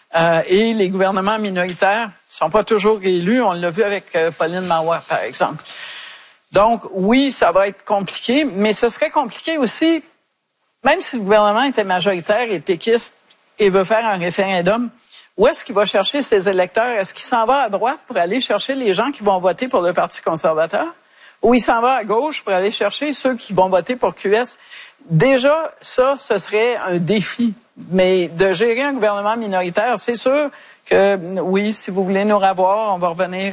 Et les gouvernements minoritaires sont pas toujours réélus. On l'a vu avec Pauline Marois, par exemple. Donc, oui, ça va être compliqué, mais ce serait compliqué aussi, même si le gouvernement était majoritaire et péquiste et veut faire un référendum, où est-ce qu'il va chercher ses électeurs? Est-ce qu'il s'en va à droite pour aller chercher les gens qui vont voter pour le Parti conservateur? Ou il s'en va à gauche pour aller chercher ceux qui vont voter pour QS? Déjà, ça, ce serait un défi. Mais de gérer un gouvernement minoritaire, c'est sûr que, oui, si vous voulez nous revoir, on va revenir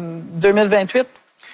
2028.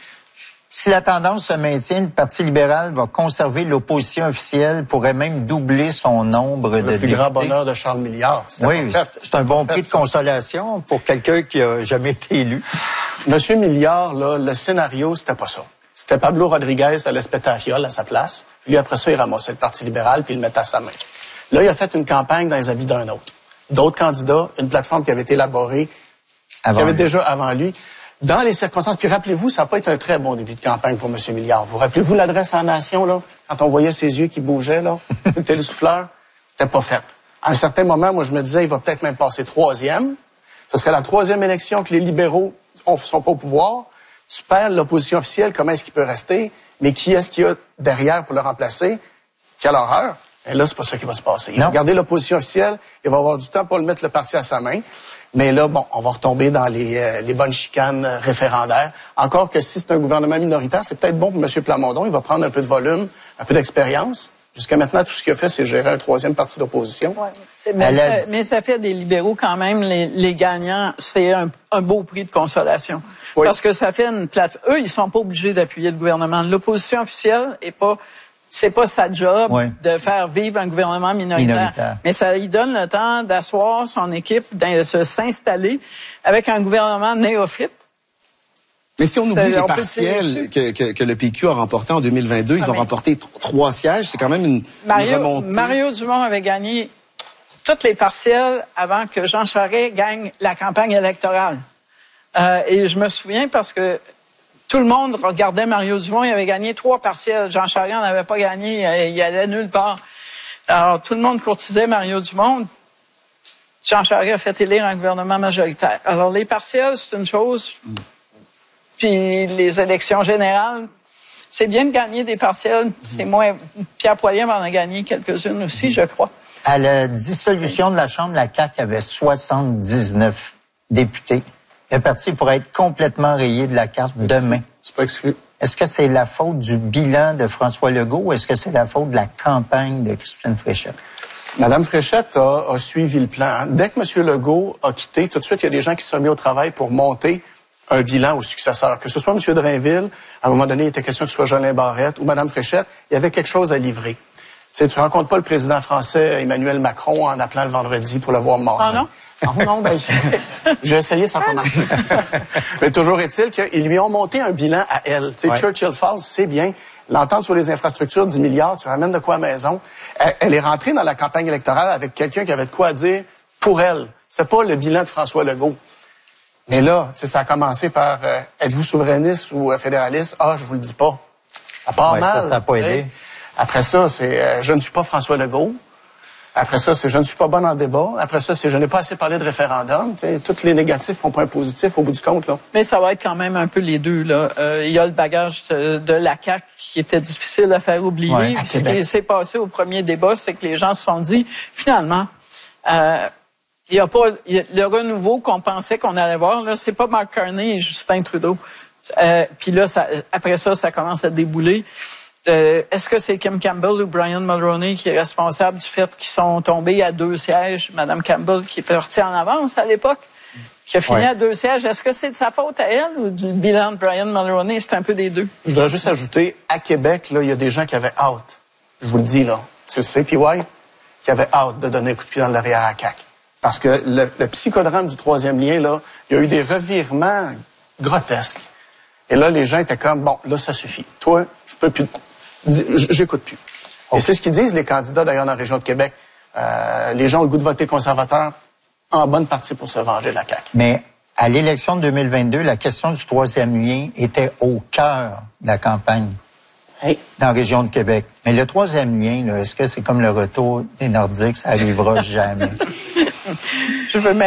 Si la tendance se maintient, le Parti libéral va conserver l'opposition officielle, pourrait même doubler son nombre de députés. Le plus grand bonheur de Charles Milliard. Oui, c'est un bon prix de consolation pour quelqu'un qui a jamais été élu. Monsieur Milliard, là, le scénario, c'était pas ça. C'était Pablo Rodriguez à l'Espetafiole à sa place. Lui, après ça, il ramassait le Parti libéral puis il le mettait à sa main. Là, il a fait une campagne dans les habits d'un autre. D'autres candidats, une plateforme qui avait été élaborée, déjà avant lui. Dans les circonstances, puis rappelez-vous, ça n'a pas été un très bon début de campagne pour M. Milliard. Vous rappelez-vous l'adresse à la nation, là, quand on voyait ses yeux qui bougeaient, là, sur le télésouffleur? C'était pas fait. À un certain moment, moi, je me disais, il va peut-être même passer 3e. Ce serait la 3e élection que les libéraux sont pas au pouvoir. Tu perds l'opposition officielle, comment est-ce qu'il peut rester? Mais qui est-ce qu'il y a derrière pour le remplacer? Quelle horreur! Et là, c'est pas ça qui va se passer. Il va garder l'opposition officielle, il va avoir du temps pour le mettre le parti à sa main. Mais là, bon, on va retomber dans les bonnes chicanes référendaires. Encore que si c'est un gouvernement minoritaire, c'est peut-être bon pour M. Plamondon. Il va prendre un peu de volume, un peu d'expérience. Jusqu'à maintenant, tout ce qu'il a fait, c'est gérer un 3e parti d'opposition. Ouais, mais ça fait des libéraux quand même, les gagnants, c'est un beau prix de consolation. Oui. Parce que ça fait une plateforme. Eux, ils sont pas obligés d'appuyer le gouvernement. L'opposition officielle est pas... C'est pas sa job de faire vivre un gouvernement minoritaire. Mais ça lui donne le temps d'asseoir son équipe, de s'installer avec un gouvernement néophyte. Mais si on oublie les partiels que le PQ a remporté en 2022, ils ont remporté 3 sièges, c'est quand même une remontée. Mario Dumont avait gagné toutes les partiels avant que Jean Charest gagne la campagne électorale. Et je me souviens parce que tout le monde regardait Mario Dumont, il avait gagné 3 partiels. Jean Charest n'avait pas gagné, il allait nulle part. Alors, tout le monde courtisait Mario Dumont. Jean Charest a fait élire un gouvernement majoritaire. Alors, les partiels, c'est une chose. Puis, les élections générales, c'est bien de gagner des partiels. C'est moins... Pierre Poilievre en a gagné quelques-unes aussi, je crois. À la dissolution de la Chambre, la CAQ avait 79 députés. Le parti pourrait être complètement rayé de la carte demain. C'est pas exclu. Est-ce que c'est la faute du bilan de François Legault ou est-ce que c'est la faute de la campagne de Christine Fréchette? Mme Fréchette a suivi le plan. Dès que M. Legault a quitté, tout de suite, il y a des gens qui se sont mis au travail pour monter un bilan aux successeurs. Que ce soit M. Drainville, à un moment donné, il était question que ce soit Jolin Barrette ou Mme Fréchette, il y avait quelque chose à livrer. Tu sais, tu rencontres pas le président français Emmanuel Macron en appelant le vendredi pour le voir mardi. Ah non? Non, ben, j'ai essayé, ça n'a pas marché. Mais toujours est-il qu'ils lui ont monté un bilan à elle. Tu sais, Churchill Falls, c'est bien. L'entente sur les infrastructures, 10 milliards, tu ramènes de quoi à la maison. Elle est rentrée dans la campagne électorale avec quelqu'un qui avait de quoi dire pour elle. C'était pas le bilan de François Legault. Mais là, tu sais, ça a commencé par êtes-vous souverainiste ou fédéraliste? Ah, je vous le dis pas. Ça part mal. Ça n'a pas aidé. Après ça, c'est je ne suis pas François Legault. Après ça, c'est je ne suis pas bonne en débat. Après ça, c'est je n'ai pas assez parlé de référendum. Tous les négatifs font pas un positif au bout du compte, là. Mais ça va être quand même un peu les deux, là. Il y a le bagage de la CAQ qui était difficile à faire oublier. Ouais, ce qui s'est passé au premier débat, c'est que les gens se sont dit, finalement, il y a pas le renouveau qu'on pensait qu'on allait voir, là, c'est pas Mark Carney et Justin Trudeau. Puis là, après ça, ça commence à débouler. Est-ce que c'est Kim Campbell ou Brian Mulroney qui est responsable du fait qu'ils sont tombés à 2 sièges? Madame Campbell, qui est partie en avance à l'époque, qui a fini à 2 sièges. Est-ce que c'est de sa faute à elle ou du bilan de Brian Mulroney? C'est un peu des deux. Je voudrais juste ajouter, à Québec, là, il y a des gens qui avaient hâte. Je vous le dis, là. Tu sais, PY, qui avaient hâte de donner un coup de pied dans l'arrière à CAQ. Parce que le psychodrame du 3e lien, là, il y a eu des revirements grotesques. Et là, les gens étaient comme, bon, là, ça suffit. Toi, je peux plus... J'écoute plus. Et c'est ce qu'ils disent, les candidats, d'ailleurs, dans la région de Québec. Les gens ont le goût de voter conservateur en bonne partie pour se venger de la CAQ. Mais à l'élection de 2022, la question du 3e lien était au cœur de la campagne dans la région de Québec. Mais le 3e lien, est-ce que c'est comme le retour des Nordiques? Ça arrivera jamais. Je veux